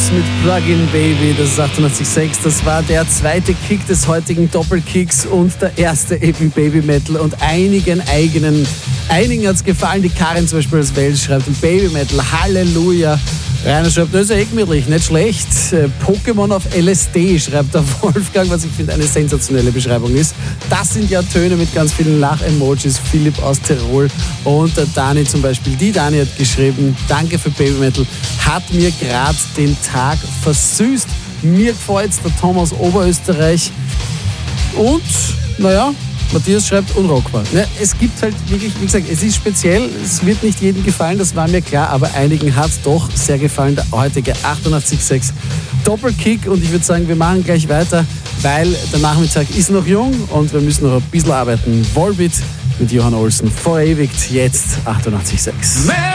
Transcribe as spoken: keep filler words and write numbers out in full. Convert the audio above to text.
mit Plug-in Baby, das ist achtundachtzig Komma sechs. Das war der zweite Kick des heutigen Doppelkicks und der erste eben Baby Metal und einigen eigenen. Einigen hat es gefallen, die Karin zum Beispiel als Welt schreibt, und Baby Metal, Halleluja. Rainer schreibt, das ist ja eh gemütlich, nicht schlecht. Pokémon auf L S D, schreibt der Wolfgang, was ich finde eine sensationelle Beschreibung ist. Das sind ja Töne mit ganz vielen Lach-Emojis. Philipp aus Tirol und der Dani zum Beispiel. Die Dani hat geschrieben, danke für Baby Metal, hat mir gerade den Tag versüßt. Mir gefällt's, der Tom aus Oberösterreich. Und, naja, Matthias schreibt unrockbar. Ne, es gibt halt wirklich, wie gesagt, es ist speziell, es wird nicht jedem gefallen, das war mir klar, aber einigen hat es doch sehr gefallen, der heutige achtundachtzig Komma sechs Doppelkick. Und ich würde sagen, wir machen gleich weiter, weil der Nachmittag ist noch jung und wir müssen noch ein bisschen arbeiten. Volbeat mit Johann Olsen, verewigt jetzt achtundachtzig Komma sechs.